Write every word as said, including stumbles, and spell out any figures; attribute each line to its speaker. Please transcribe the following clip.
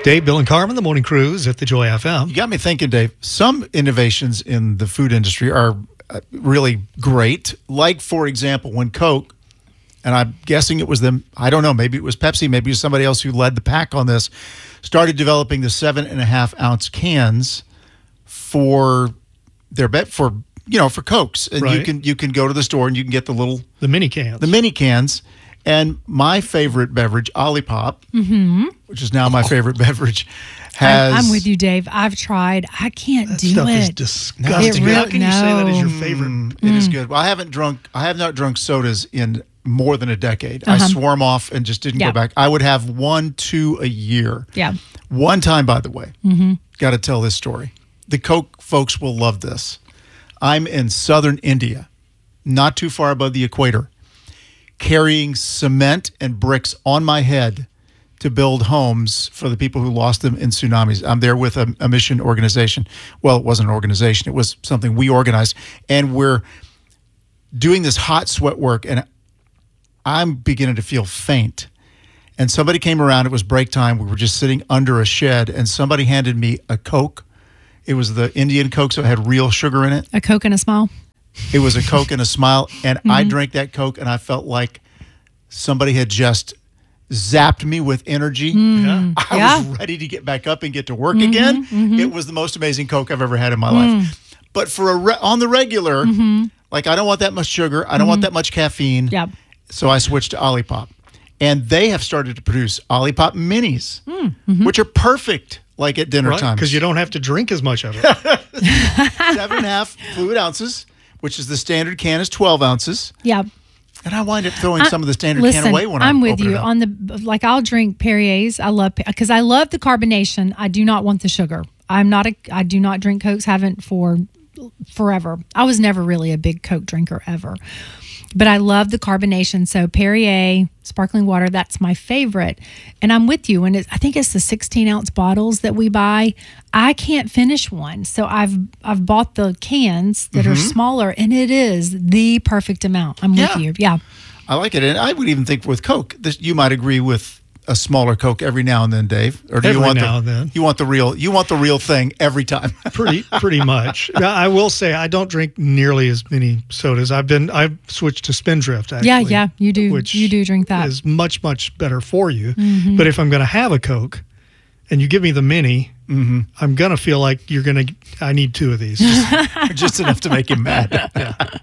Speaker 1: Dave, Bill, and Carmen, the Morning Cruise at the Joy F M.
Speaker 2: You got me thinking, Dave. Some innovations in the food industry are uh, really great. Like, for example, when Coke, and I'm guessing it was them, I don't know, maybe it was Pepsi, maybe it was somebody else who led the pack on this, started developing the seven and a half ounce cans for their bet for you know for Cokes, and
Speaker 1: right.
Speaker 2: you can you can go to the store and you can get the little
Speaker 1: the mini cans,
Speaker 2: the mini cans. And my favorite beverage, Olipop,
Speaker 3: mm-hmm.
Speaker 2: which is now my favorite beverage, has.
Speaker 3: I'm, I'm with you, Dave. I've tried. I can't
Speaker 1: that
Speaker 3: do
Speaker 1: stuff
Speaker 3: it.
Speaker 1: is disgusting.
Speaker 3: It really,
Speaker 1: How can you
Speaker 3: no.
Speaker 1: say that is your favorite?
Speaker 2: Mm, it
Speaker 3: Mm.
Speaker 2: is good. Well, I haven't drunk. I have not drunk sodas in more than a decade. I
Speaker 3: Uh-huh.
Speaker 2: swore 'em off and just didn't
Speaker 3: Yeah.
Speaker 2: go back. I would have one, two a year.
Speaker 3: Yeah.
Speaker 2: One time, by the way,
Speaker 3: Mm-hmm.
Speaker 2: got to tell this story. The Coke folks will love this. I'm in southern India, not too far above the equator, carrying cement and bricks on my head to build homes for the people who lost them in tsunamis. I'm there with a, a mission organization. Well, it wasn't an organization. It was something we organized. And we're doing this hot sweat work, and I'm beginning to feel faint. And somebody came around. It was break time. We were just sitting under a shed, and somebody handed me a Coke. It was the Indian Coke, so it had real sugar in it.
Speaker 3: A Coke and a smile.
Speaker 2: It was a Coke and a smile, and
Speaker 3: Mm-hmm.
Speaker 2: I drank that Coke, and I felt like somebody had just zapped me with energy.
Speaker 3: Mm.
Speaker 2: I
Speaker 3: Yeah.
Speaker 2: was ready to get back up and get to work
Speaker 3: Mm-hmm,
Speaker 2: again.
Speaker 3: mm-hmm.
Speaker 2: It was the most amazing Coke I've ever had in my
Speaker 3: Mm.
Speaker 2: life. But for a re- on the regular,
Speaker 3: Mm-hmm.
Speaker 2: like I don't want that much sugar. I don't want that much caffeine.
Speaker 3: Yeah.
Speaker 2: So I switched to Olipop. And they have started to produce Olipop Minis,
Speaker 3: Mm-hmm.
Speaker 2: which are perfect like at dinner
Speaker 1: Right,
Speaker 2: time.
Speaker 1: because you don't have to drink as much of it.
Speaker 2: Seven and a half fluid ounces, which is the standard can is twelve ounces.
Speaker 3: Yeah.
Speaker 2: And I wind up throwing
Speaker 3: I-
Speaker 2: some of the standard
Speaker 3: Listen,
Speaker 2: can away when I
Speaker 3: I'm with
Speaker 2: open
Speaker 3: you
Speaker 2: it up.
Speaker 3: on the like. I'll drink Perrier's. I love because I love the carbonation. I do not want the sugar. I'm not a. I do not drink Cokes. Haven't for forever. I was never really a big Coke drinker ever, but I love the carbonation. So Perrier sparkling water, that's my favorite. And I'm with you. And it's, I think it's the sixteen ounce bottles that we buy. I can't finish one, so I've I've bought the cans that are smaller, and it is the perfect amount. I'm
Speaker 2: Yeah.
Speaker 3: with you. Yeah.
Speaker 2: I like it. And I would even think with Coke, this, you might agree with a smaller Coke every now and then, Dave. Or do
Speaker 1: Every
Speaker 2: you want
Speaker 1: now
Speaker 2: the,
Speaker 1: and then.
Speaker 2: You want the real you want the real thing every time.
Speaker 1: pretty pretty much. Now, I will say I don't drink nearly as many sodas. I've been I've switched to Spindrift actually.
Speaker 3: Yeah, yeah, you do.
Speaker 1: Which
Speaker 3: You do drink that.
Speaker 1: is much much better for you.
Speaker 3: Mm-hmm.
Speaker 1: But if I'm going to have a Coke, and you give me the mini,
Speaker 2: Mm-hmm.
Speaker 1: I'm going to feel like you're going to. I need two of these.
Speaker 2: Just enough to make him mad.
Speaker 1: Yeah.